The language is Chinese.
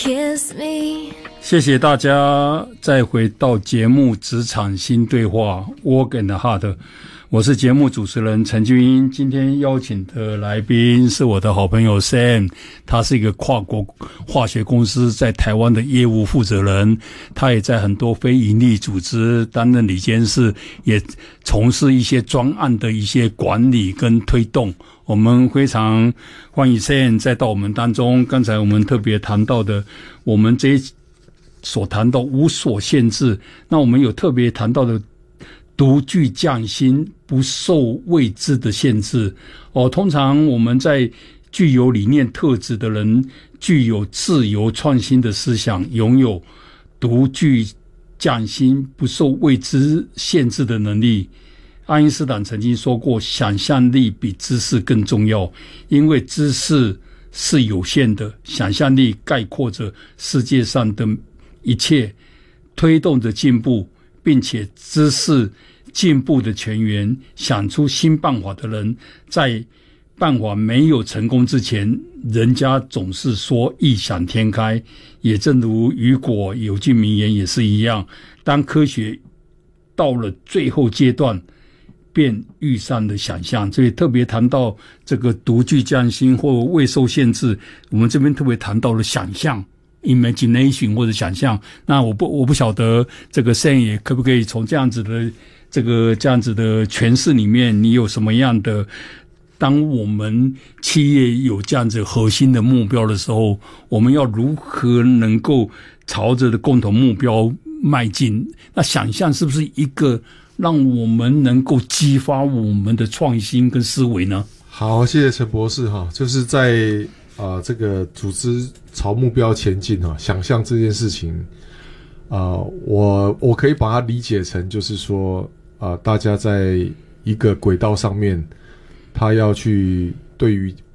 kiss me。 谢谢大家，再回到节目《职场新对话》Work and Heart， 我是节目主持人陈俊英。今天邀请的来宾是我的好朋友 Sam， 他是一个跨国化学公司在台湾的业务负责人，他也在很多非营利组织担任理监事，也从事一些专案的一些管理跟推动。我们非常欢迎 Sam 再到我们当中。刚才我们特别谈到的，我们这一所谈到无所限制，那我们有特别谈到的独具匠心，不受未知的限制。通常我们在具有理念特质的人，具有自由创新的思想，拥有独具匠心，不受未知限制的能力。爱因斯坦曾经说过，想象力比知识更重要，因为知识是有限的，想象力概括着世界上的一切，推动着进步，并且知识进步的泉源。想出新办法的人，在办法没有成功之前，人家总是说异想天开。也正如雨果有句名言也是一样，当科学到了最后阶段，便遇上了想象。所以特别谈到这个独具匠心或未受限制，我们这边特别谈到了想象 imagination 或者想象。那我不晓得这个 Sam 也可不可以从这样子的诠释里面，你有什么样的，当我们企业有这样子核心的目标的时候，我们要如何能够朝着的共同目标迈进？那想象是不是一个让我们能够激发我们的创新跟思维呢？ 好，谢谢陈博士哈。就是在这个组织朝目标前进哈，想象这件事情我可以把它理解成就是说大家在一个轨道上面，他要去对于